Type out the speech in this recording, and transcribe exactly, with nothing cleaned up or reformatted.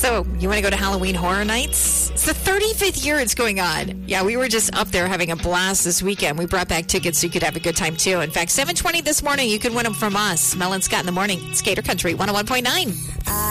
So you want to go to Halloween Horror Nights? It's the thirty-fifth year it's going on. Yeah, we were just up there having a blast this weekend. We brought back tickets so you could have a good time, too. In fact, seven twenty this morning, you can win them from us. Mel and Scott in the morning. Skater Country one oh one point nine.